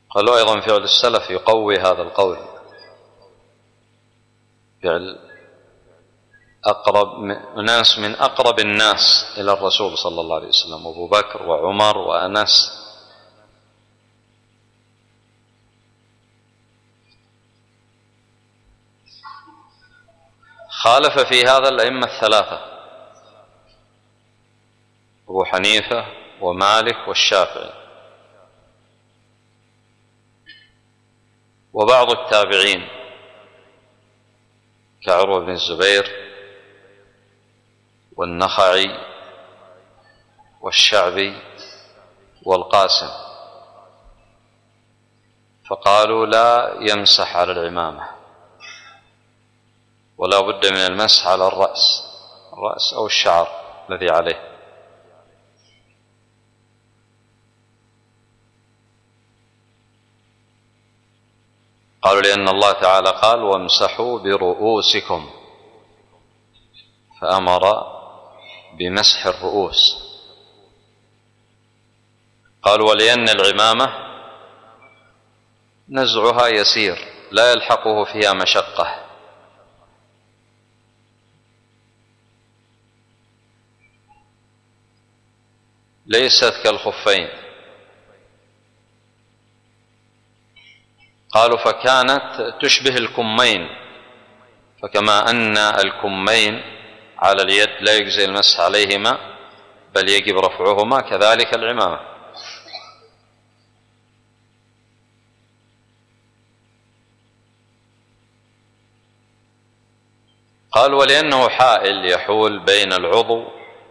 قالوا أيضا فعل السلف يقوي هذا القول، فعل ناس من أقرب الناس إلى الرسول صلى الله عليه وسلم، أبو بكر وعمر وأنس. خالف في هذا الأئمة الثلاثة، أبو حنيفة ومالك والشافعي، وبعض التابعين كعروة بن الزبير والنخعي والشعبي والقاسم، فقالوا لا يمسح على العمامة ولا بد من المسح على الرأس أو الشعر الذي عليه. قالوا لأن الله تعالى قال وامسحوا برؤوسكم، فأمر بمسح الرؤوس. قالوا ولأن العمامة نزعها يسير لا يلحقه فيها مشقة، ليست كالخفين. قالوا فكانت تشبه الكمين، فكما أن الكمين على اليد لا يجزي المسح عليهما بل يجب رفعهما، كذلك العمامة. قال ولأنه حائل يحول بين العضو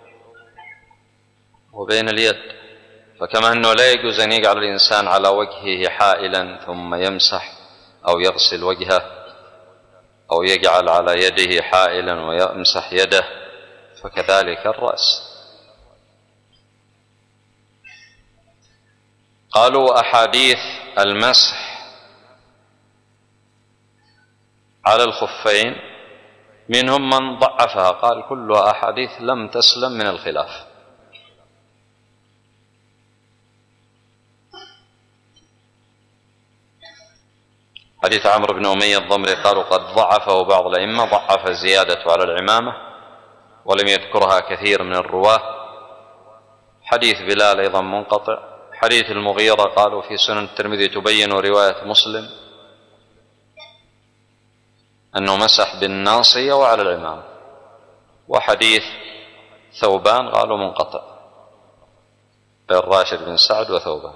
وبين اليد، فكما أنه لا يجوز أن يجعل الإنسان على وجهه حائلا ثم يمسح أو يغسل وجهه، أو يجعل على يده حائلا ويمسح يده، فكذلك الرأس. قالوا أحاديث المسح على الخفين منهم من ضعفها، قال كلها أحاديث لم تسلم من الخلاف. حديث عمرو بن أمية الضمري قالوا قد ضعفه بعض الأئمة، ضعف زيادة على العمامة ولم يذكرها كثير من الرواة. حديث بلال أيضا منقطع. حديث المغيرة قالوا في سنن الترمذي تبين رواية مسلم أنه مسح بالناصية وعلى العمامة. وحديث ثوبان قالوا منقطع بين راشد بن سعد وثوبان.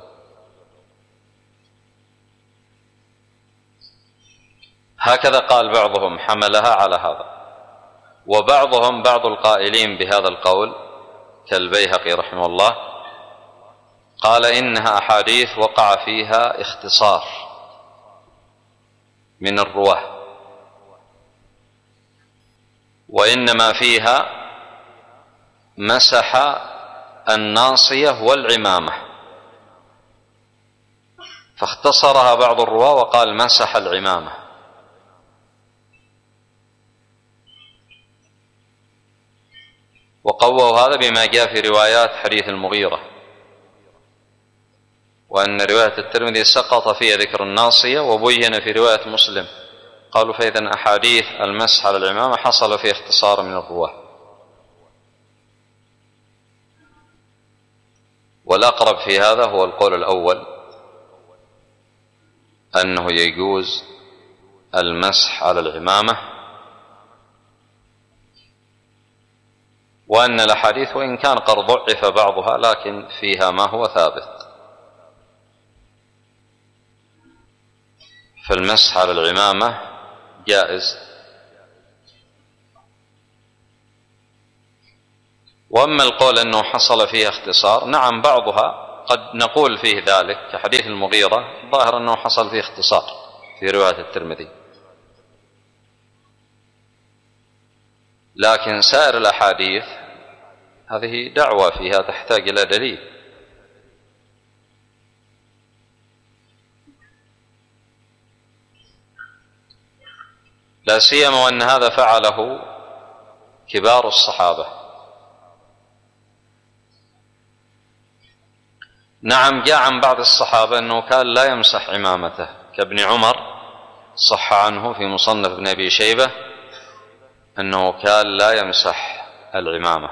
هكذا قال بعضهم حملها على هذا، وبعضهم بعض القائلين بهذا القول كالبيهقي رحمه الله قال إنها أحاديث وقع فيها اختصار من الرواه، وإنما فيها مسح الناصية والعمامة، فاختصرها بعض الرواه وقال مسح العمامة. وقووا هذا بما جاء في روايات حديث المغيرة، وأن رواية الترمذي سقط فيها ذكر الناصية وبين في رواية مسلم. قالوا فإذا أحاديث المسح على العمامة حصل فيه اختصار من الرواة. والأقرب في هذا هو القول الأول، أنه يجوز المسح على العمامة، وأن الأحاديث وإن كان قد ضعف بعضها لكن فيها ما هو ثابت. فالمسح على العمامة جائز. وأما القول أنه حصل فيها اختصار، نعم بعضها قد نقول فيه ذلك كحديث المغيرة، ظاهر أنه حصل فيه اختصار في رواية الترمذي، لكن سائر الأحاديث هذه دعوة فيها تحتاج إلى دليل. لا سيما وأن هذا فعله كبار الصحابة، نعم، جاء عن بعض الصحابة أنه كان لا يمسح عمامته، كابن عمر صح عنه في مصنف ابن أبي شيبة أنه كان لا يمسح العمامة.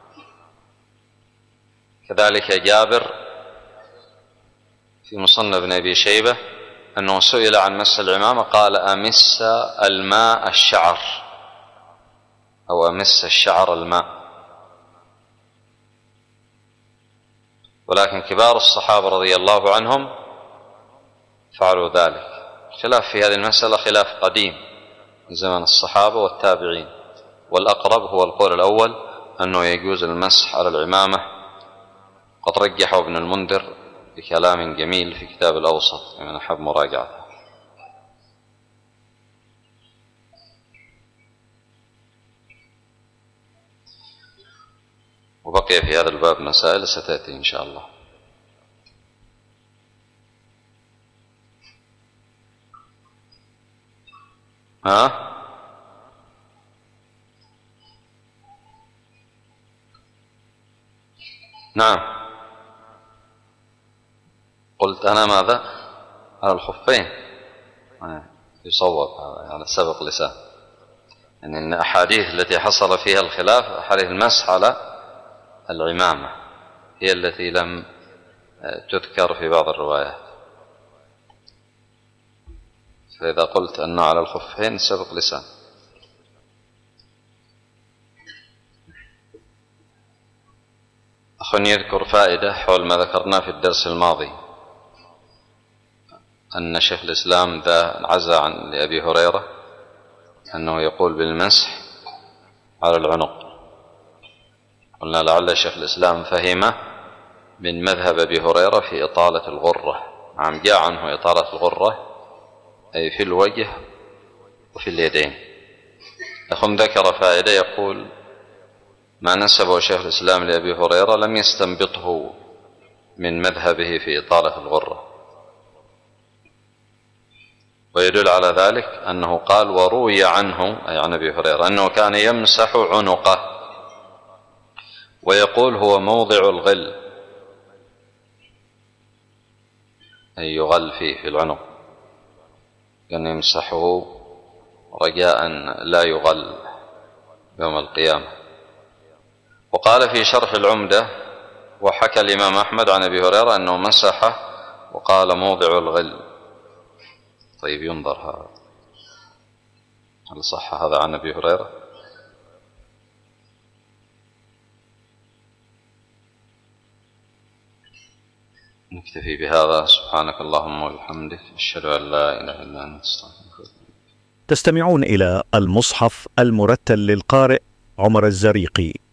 كذلك جابر في مصنف ابن أبي شيبة أنه سئل عن مس العمامة قال أمس الماء الشعر، أو أمس الشعر الماء. ولكن كبار الصحابة رضي الله عنهم فعلوا ذلك. الخلاف في هذه المسألة خلاف قديم من زمن الصحابة والتابعين، والأقرب هو القول الأول أنه يجوز المسح على العمامة. قد رجحه ابن المنذر بكلام جميل في كتاب الأوسط من أحب مراجعته. وبقي في هذا الباب مسائل ستأتي إن شاء الله. نعم، قلت أنا ماذا؟ على الخفين. يصوب على سبق لسان، يعني أن الأحاديث التي حصل فيها الخلاف أحاديث المسح على العمامة هي التي لم تذكر في بعض الروايات. فإذا قلت أنه على الخفين سبق لسان. أخواني يذكر فائدة حول ما ذكرناه في الدرس الماضي، أن شيخ الإسلام ذا عزى عن لأبي هريرة أنه يقول بالمسح على العنق. قلنا لعل شيخ الإسلام فهم من مذهب أبي هريرة في إطالة الغرة. عم جاء عنه إطالة الغرة أي في الوجه وفي اليدين. أخم ذكر فائدة يقول ما نسبه شيخ الإسلام لأبي هريرة لم يستنبطه من مذهبه في إطالة الغرة، ويدل على ذلك أنه قال وروي عنه أي عن أبي هريرة أنه كان يمسح عنقه ويقول هو موضع الغل، أي يغل فيه في العنق، كان يمسحه رجاء لا يغل يوم القيامة. وقال في شرح العمدة وحكى الإمام أحمد عن أبي هريرة أنه مسح وقال موضع الغل. طيب ينظر هل صح هذا عن أبي هريرة؟ نكتفي بهذا. سبحانك اللهم وبحمدك أشهد أن لا إله إلا أنت أستغفرك. تستمعون إلى المصحف المرتل للقارئ عمر الزريقي.